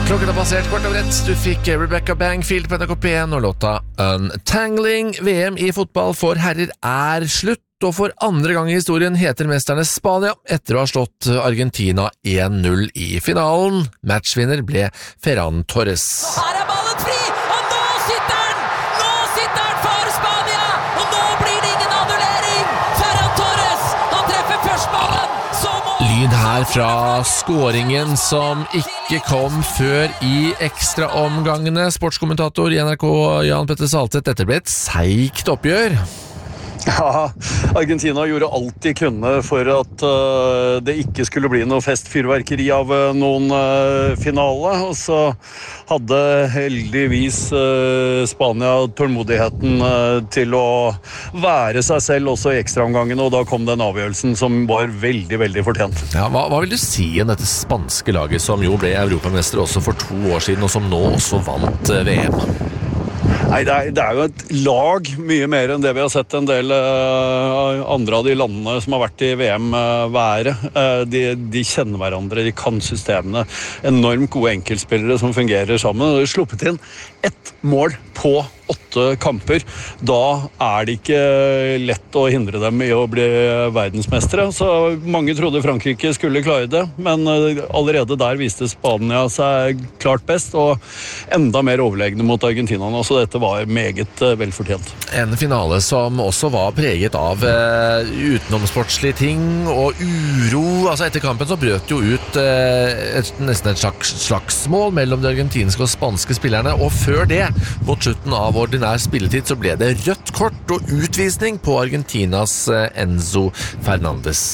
Klokken har passert kvart over ett. Du fikk Rebecca Bangfield på NRK P1 og låta Untangling. VM i fotball for herrer er slutt, og for andre gang i historien heter mesterne Spania etter å ha slått Argentina 1-0 i finalen. Matchvinner ble Ferran Torres. Her er ballen fri, og nå sitter den! Nå sitter den for Spania, og nå blir det ingen annullering! Ferran Torres, han treffer først ballen, så må... Lyd her fra skåringen som ikke kom før i ekstraomgangene. Sportskommentator i NRK Jan Petter Saltvedt, dette ble et seigt oppgjør. Ja, Argentina gjorde alt de kunne for at det ikke skulle bli noe festfyrverkeri av noen finale, og så hadde heldigvis Spania tålmodigheten til å være seg selv også i ekstraomgangene, og da kom den avgjørelsen som var veldig, veldig fortjent. Ja, hva vil du si om dette spanske laget som jo ble europamester også for 2 år siden, og som nå også vant VM? Nei, det er jo et lag mye mer enn det vi har sett en del andre av de landene som har vært i VM være. De kjenner hverandre, de kan systemene. Enormt gode enkeltspillere som fungerer sammen. De har sluppet inn 1 mål på 8 kamper. Da er det ikke lett å hindre dem i å bli verdensmestere. Så mange trodde Frankrike skulle klare det, men allerede der viste Spania seg klart best, og enda mer overlegne mot Argentina. Så dette var meget velfortjent. En finale som også var preget av utenomsportslige ting og uro. Altså etter kampen så brøt jo ut nesten et slagsmål mellom de argentinske og spanske spillerne, og før det, mot slutten av ordinær spilletid, så ble det rødt kort og utvisning på Argentinas Enzo Fernandes.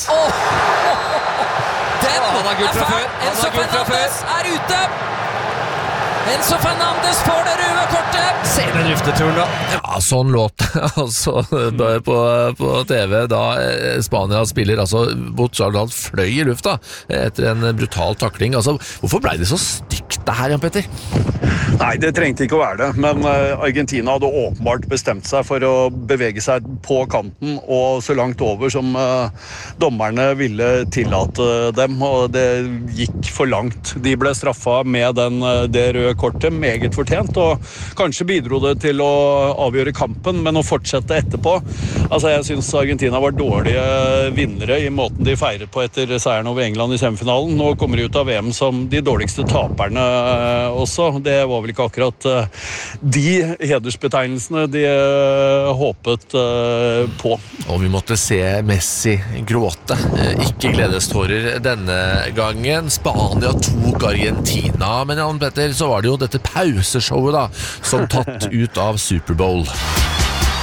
Han har gult fra før. Enzo Fernandes er ute. Enzo Fernandes får det røde kortet. Se den rufteturen da. Ja, sånn låt altså på TV da Spania spiller, altså Botsjardal fløy i lufta etter en brutal takling. Altså, hvorfor ble det så stygt det her, Jan Petter? Nei, det trengte ikke å være det, men Argentina hadde åpenbart bestemt seg for å bevege seg på kanten og så langt over som dommerne ville tillate dem, og det gikk for langt. De ble straffet med det røde kortet, meget fortjent, og kanskje bidro det til å avgjøre kampen, men å fortsette etterpå. Altså, jeg synes Argentina var dårlige vinnere i måten de feiret på etter seieren over England i semifinalen. Nå kommer de ut av VM som de dårligste taperne også. Det var vel ikke akkurat de hedersbetegnelsene de håpet på. Og vi måtte se Messi gråte, ikke gledestårer denne gangen. Spania tok Argentina, men Jan Petter, så var det jo dette pauseshowet da, som tatt ut av Superbowl.